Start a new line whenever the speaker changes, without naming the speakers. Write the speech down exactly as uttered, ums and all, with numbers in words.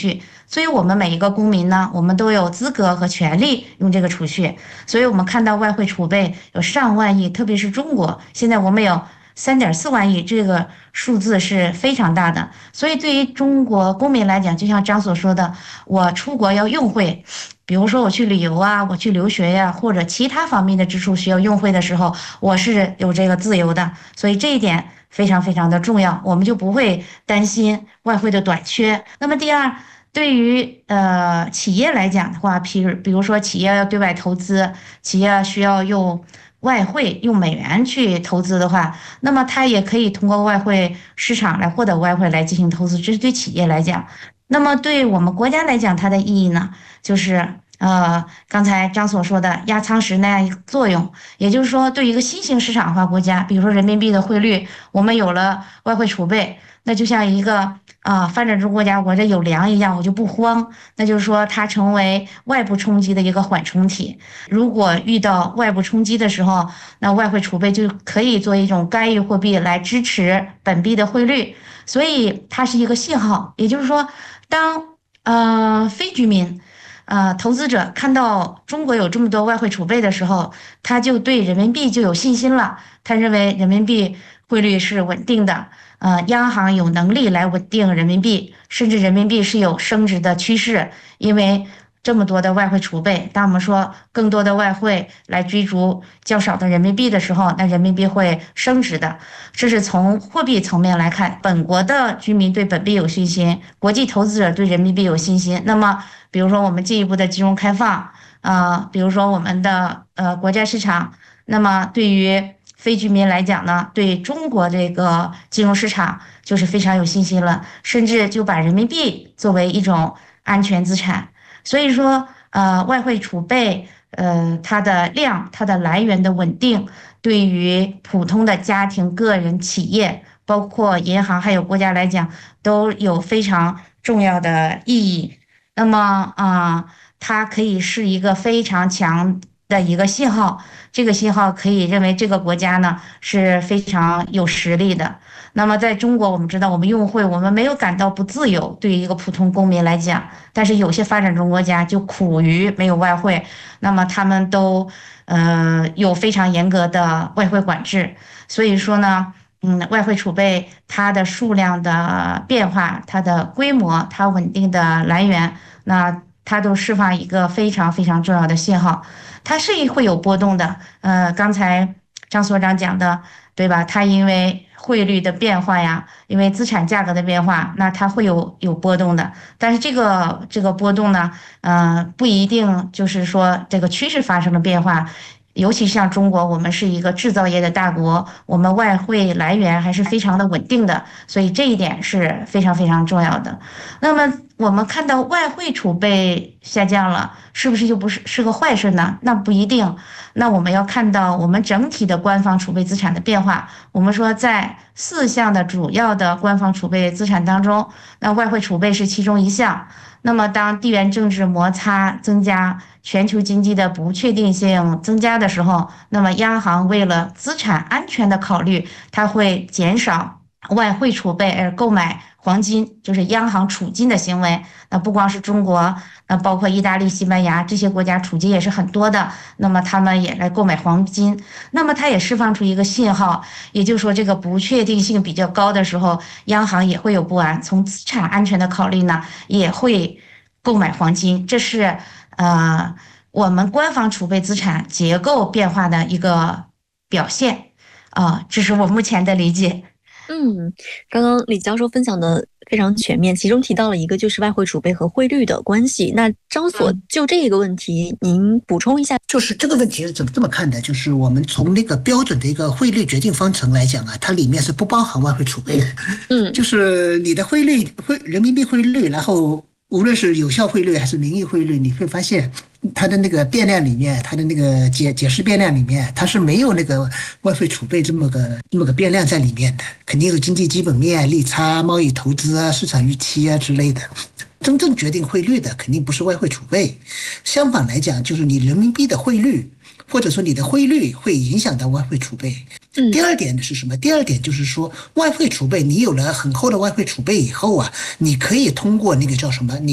蓄。所以我们每一个公民呢，我们都有资格和权利用这个储蓄。所以我们看到外汇储备有上万亿，特别是中国，现在我们有三点四万亿，这个数字是非常大的。所以对于中国公民来讲，就像张所说的，我出国要用汇，比如说我去旅游啊，我去留学呀、或者其他方面的支出需要用汇的时候，我是有这个自由的。所以这一点非常非常的重要，我们就不会担心外汇的短缺。那么第二，对于呃企业来讲的话，比如比如说企业要对外投资，企业需要用外汇用美元去投资的话，那么它也可以通过外汇市场来获得外汇来进行投资，这是对企业来讲。那么对我们国家来讲，它的意义呢，就是呃刚才张所说的压舱石那样一个作用，也就是说，对于一个新兴市场化国家，比如说人民币的汇率，我们有了外汇储备，那就像一个啊、发展中国家，我这有粮一样，我就不慌。那就是说，它成为外部冲击的一个缓冲体。如果遇到外部冲击的时候，那外汇储备就可以做一种干预货币来支持本币的汇率，所以它是一个信号。也就是说，当呃非居民。呃，投资者看到中国有这么多外汇储备的时候，他就对人民币就有信心了。他认为人民币汇率是稳定的，呃，央行有能力来稳定人民币，甚至人民币是有升值的趋势。因为这么多的外汇储备，当我们说更多的外汇来追逐较少的人民币的时候，那人民币会升值的。这是从货币层面来看，本国的居民对本币有信心，国际投资者对人民币有信心。那么，比如说我们进一步的金融开放，呃，比如说我们的呃国债市场，那么对于非居民来讲呢，对中国这个金融市场就是非常有信心了，甚至就把人民币作为一种安全资产。所以说，呃，外汇储备，呃，它的量、它的来源的稳定，对于普通的家庭、个人、企业，包括银行还有国家来讲，都有非常重要的意义。那么啊、它可以是一个非常强的一个信号，这个信号可以认为这个国家呢是非常有实力的。那么在中国，我们知道我们用汇，我们没有感到不自由，对于一个普通公民来讲，但是有些发展中国家就苦于没有外汇，那么他们都呃有非常严格的外汇管制，所以说呢。嗯，外汇储备它的数量的变化、它的规模、它稳定的来源，那它都释放一个非常非常重要的信号。它是会有波动的，呃，刚才张所长讲的，对吧？它因为汇率的变化呀，因为资产价格的变化，那它会有有波动的。但是这个这个波动呢，呃，不一定就是说这个趋势发生了变化。尤其像中国，我们是一个制造业的大国，我们外汇来源还是非常的稳定的，所以这一点是非常非常重要的。那么我们看到外汇储备下降了，是不是就不是是个坏事呢？那不一定。那我们要看到我们整体的官方储备资产的变化。我们说在四项的主要的官方储备资产当中，那外汇储备是其中一项。那么，当地缘政治摩擦增加，全球经济的不确定性增加的时候，那么央行为了资产安全的考虑，它会减少外汇储备而购买黄金，就是央行储金的行为。那不光是中国，那包括意大利、西班牙这些国家储金也是很多的，那么他们也来购买黄金。那么它也释放出一个信号，也就是说这个不确定性比较高的时候，央行也会有不安。从资产安全的考虑呢，也会购买黄金。这是呃我们官方储备资产结构变化的一个表现啊、这是我目前的理解。
嗯，刚刚李教授分享的非常全面，其中提到了一个就是外汇储备和汇率的关系。那张所
嗯
就这个问题，您补充一下。
就是这个问题是怎么这么看的？就是我们从那个标准的一个汇率决定方程来讲啊，它里面是不包含外汇储备的。
嗯
就是你的汇率汇人民币汇率，然后无论是有效汇率还是名义汇率，你会发现它的那个变量里面，它的那个解解释变量里面，它是没有那个外汇储备这么个这么个变量在里面的，肯定是经济基本面、利差、贸易投资啊、市场预期啊之类的。真正决定汇率的肯定不是外汇储备，相反来讲，就是你人民币的汇率，或者说你的汇率会影响到外汇储备。
嗯
第二点是什么？第二点就是说，外汇储备，你有了很厚的外汇储备以后啊，你可以通过那个叫什么？你